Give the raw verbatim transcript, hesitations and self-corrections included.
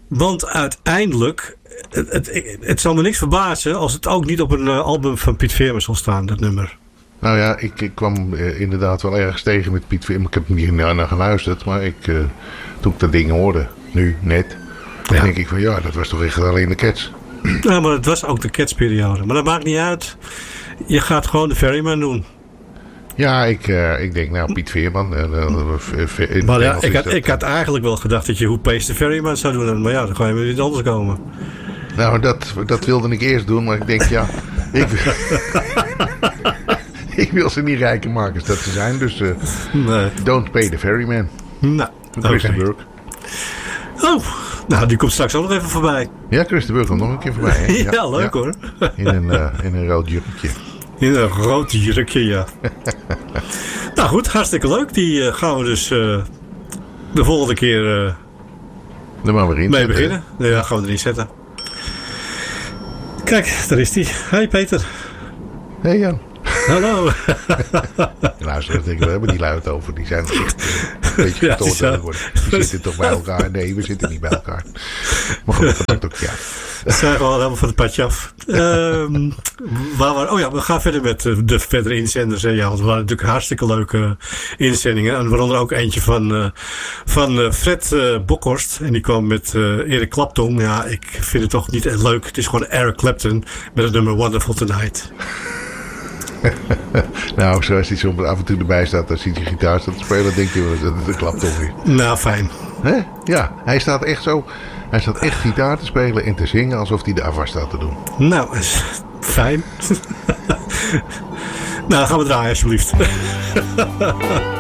Want uiteindelijk, het, het, het zal me niks verbazen als het ook niet op een uh, album van Piet Veerman zal staan, dat nummer. Nou ja, ik, ik kwam uh, inderdaad wel ergens tegen met Piet Veerman. Ik heb niet naar, naar geluisterd, maar ik, uh, toen ik dat ding hoorde, nu, net, dan ja. denk ik van ja, dat was toch echt alleen de Cats. Ja, maar het was ook de Cats-periode. Maar dat maakt niet uit. Je gaat gewoon de Ferryman doen. Ja, ik, uh, ik denk nou Piet Veerman. Uh, in maar ja, ik had, dat, ik had eigenlijk wel gedacht dat je Who Pays the Ferryman zou doen. Maar ja, dan ga je weer iets anders komen. Nou, dat, dat wilde ik eerst doen. Maar ik denk ja, ik wil, ik wil ze niet rijker maken als dat ze zijn. Dus uh, nee. Don't Pay the Ferryman. Nou, Chris de Burgh. Oh, nou die komt straks ook nog even voorbij. Ja, Chris de Burgh komt nog een keer voorbij. Hè? Ja, ja, leuk ja. hoor. In een, uh, in een rood jurkje. In een rood jurkje, ja. Nou goed, hartstikke leuk. Die uh, gaan we dus uh, de volgende keer uh, er maar weer in mee beginnen. Hè? Ja, gaan we erin zetten. Kijk, daar is die. Hey Peter. Hey Jan. Hallo. Luister, we hebben die luid over. Die zijn echt een beetje ja, gestoord aan het worden. We zitten toch bij elkaar? Nee, we zitten niet bij elkaar. Maar goed, dat maakt ook ja. We zijn gewoon helemaal van het padje af. Um, waar we, oh ja, we gaan verder met de, de verdere inzenders. Ja, want we hadden natuurlijk hartstikke leuke inzendingen. En waaronder ook eentje van, uh, van uh, Fred uh, Bokhorst. En die kwam met uh, Eric Clapton. Ja, ik vind het toch niet echt leuk. Het is gewoon Eric Clapton met het nummer Wonderful Tonight. Nou, zoals hij zo af en toe erbij staat, als hij die gitaar staat te spelen, denk je dat het een Clapton is. Nou, fijn. Hè? Ja, hij staat echt zo. Hij staat echt gitaar te spelen en te zingen alsof hij de afwas staat te doen. Nou, fijn. Nou, gaan we draaien alsjeblieft.